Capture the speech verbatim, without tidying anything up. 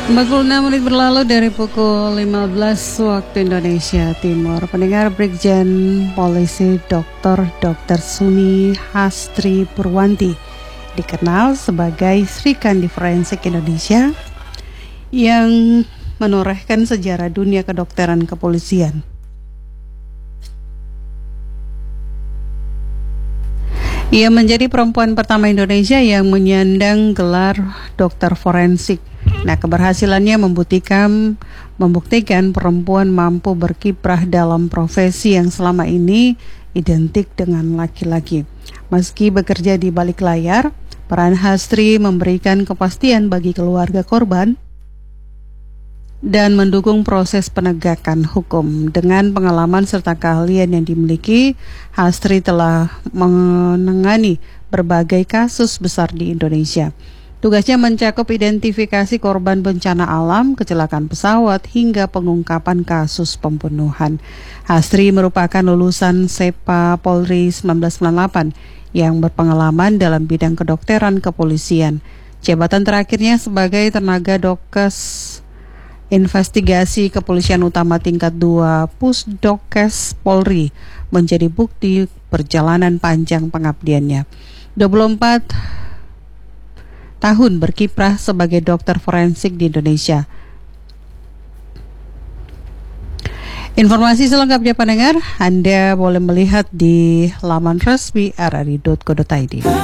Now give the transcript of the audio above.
empat puluh enam menit berlalu dari pukul lima belas waktu Indonesia Timur. Pendengar, Brigjen Polisi Doktor Dokter Suni Hastri Purwanti, dikenal sebagai Sri Kandi Forensik Indonesia, yang menorehkan sejarah dunia kedokteran kepolisian. Ia menjadi perempuan pertama Indonesia yang menyandang gelar dokter forensik. Nah, keberhasilannya membuktikan, membuktikan perempuan mampu berkiprah dalam profesi yang selama ini identik dengan laki-laki. Meski bekerja di balik layar, peran Hastri memberikan kepastian bagi keluarga korban dan mendukung proses penegakan hukum. Dengan pengalaman serta keahlian yang dimiliki, Hastri telah menangani berbagai kasus besar di Indonesia. Tugasnya mencakup identifikasi korban bencana alam, kecelakaan pesawat, hingga pengungkapan kasus pembunuhan. Hastri merupakan lulusan Sepa Polri seribu sembilan ratus sembilan puluh delapan yang berpengalaman dalam bidang kedokteran kepolisian. Jabatan terakhirnya sebagai tenaga dokes Investigasi Kepolisian Utama tingkat dua Pusdokes Polri menjadi bukti perjalanan panjang pengabdiannya. dua puluh empat tahun berkiprah sebagai dokter forensik di Indonesia. Informasi selengkapnya pendengar, Anda boleh melihat di laman resmi r r i dot co dot i d.